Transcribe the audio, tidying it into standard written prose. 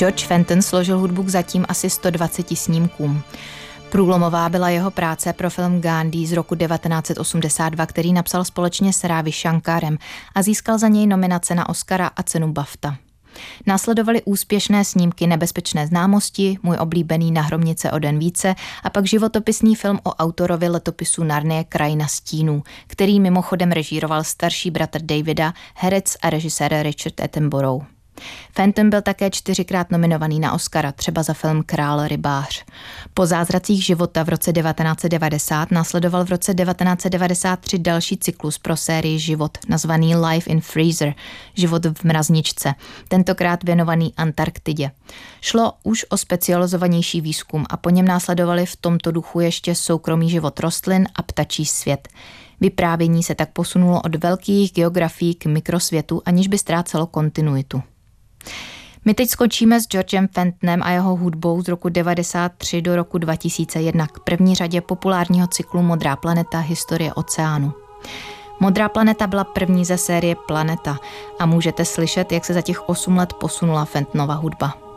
George Fenton složil hudbu k zatím asi 120 snímkům. Průlomová byla jeho práce pro film Gandhi z roku 1982, který napsal společně s Ravi Shankarem a získal za něj nominace na Oscara a cenu BAFTA. Následovaly úspěšné snímky Nebezpečné známosti, Můj oblíbený Na hromnice o den více a pak životopisný film o autorovi letopisu Narnie Krajina stínů, který mimochodem režíroval starší bratr Davida, herec a režisér Richard Attenborough. Fenton byl také 4krát nominovaný na Oscara, třeba za film Král rybář. Po Zázracích života v roce 1990 následoval v roce 1993 další cyklus pro sérii Život, nazvaný Life in Freezer, Život v mrazničce, tentokrát věnovaný Antarktidě. Šlo už o specializovanější výzkum a po něm následovali v tomto duchu ještě Soukromý život rostlin a Ptačí svět. Vyprávění se tak posunulo od velkých geografií k mikrosvětu, aniž by ztrácelo kontinuitu. My teď skočíme s Georgem Fentonem a jeho hudbou z roku 1993 do roku 2001 k první řadě populárního cyklu Modrá planeta, historie oceánu. Modrá planeta byla první ze série Planeta a můžete slyšet, jak se za těch 8 let posunula Fentonova hudba.